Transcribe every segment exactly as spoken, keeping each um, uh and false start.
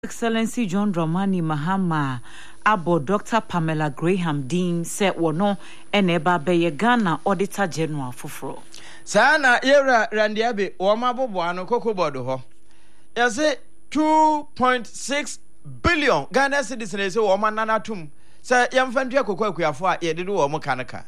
Excellency John Dramani Mahama abo Doctor Pamela Graham Dean said wono eneba beye Ghana Auditor General foforo. Sana yera randiabe woma bobo ano koko bodo ho. Yase two point six billion Ghana citizens say woma nanatum. Say yamfantua koko akuafo a yede do womo kanaka.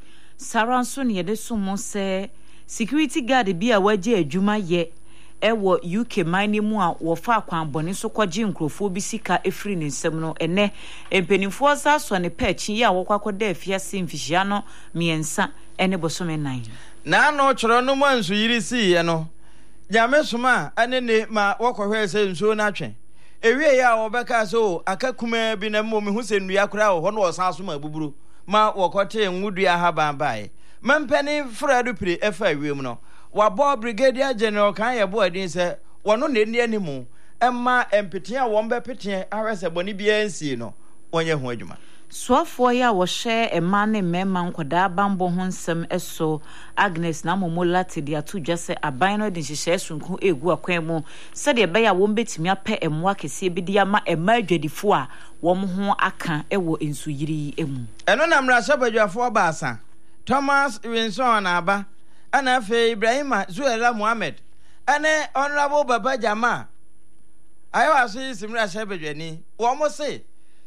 Saranso ne yede somo say security guard bi a waje adwuma ye ewo U K mine mu a wo fa kwan bone so kwaje nkrofo bi sika efri ne nsem no ene empenifo sa so ne pachi ya wo kwakoda afia semfihia no miensa ene bosome nan na no choro no manso yiri si ye no nyame soma ane ne ma wokohwe se nso na twen ewie ya wo beka so akakuma bi na mo me hu se nnua kora wo ho no osan so ma buburu ma wokote nwudua ha ban bae mampani fradu pri efa wiem no wabo Brigadier General kan ye bo adin se wono ne ni animu emma empete a won be pete ahwese boni bia nsi no wonye ho adwuma soafo ya wo hye ema ne mema nkoda bambo ho nsem eso Agnes na momola te dia to dwase aban no de hyehyɛ sunku egu akwan mu se de be ya won betimi apɛ emwa kese bi dia ma ema adwadifo a wom ho aka ewo ensuyiri emu eno na mra sabadwafo baasa Thomas Winson na aba ana fe Ibrahima Zuela Muhammad ane honorable Baba Jama ayo aso simra shebedwani wo mo se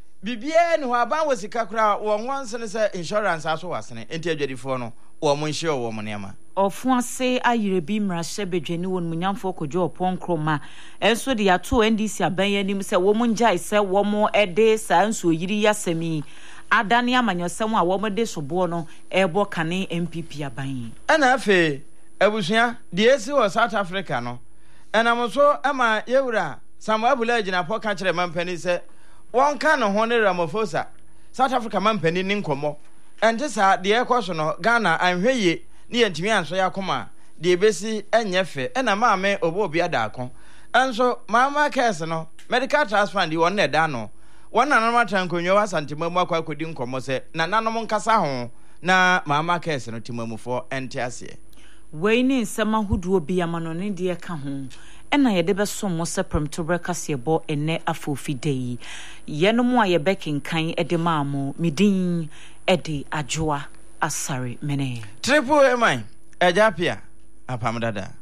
bibie ne ho aban wosika kura wo wonse ne se insurance aso wasene enti adwadifo no wo mo nhye wo mo nema ofo ase ayire bi mra shebedwani won munyamfo kojo opon enso de yato N D C aban yanim se wo mo njai se wo mo ede sa nso yiri yasemi adane amanyosem a wo mede sobo no ebo kane M P P aban ana afi abusua de esi wo South Africa no enam so ama yewura Samuel Bulaji na poka kire mampani se won ka no ho ne Ramaphosa South Africa mampani ni nkomo ente sa de ekoso no Ghana anhweye ne yantimi anso yakoma de besi enyefe ena maame obo obi adakon enso mama case no medical transfer di won na da no wana na mata nkonyo wasantimamu akwa kodi nkomo se na nanom nkasa ho na mama case no timamufo ente ase we ni nsema huduo bi amano ne de ka ho ena ye de beso mo se premtober kase bo ene afofidei ye no mo aye bekinkan e de maamo midin e de adwoa asare mene triple am ajapia apamdada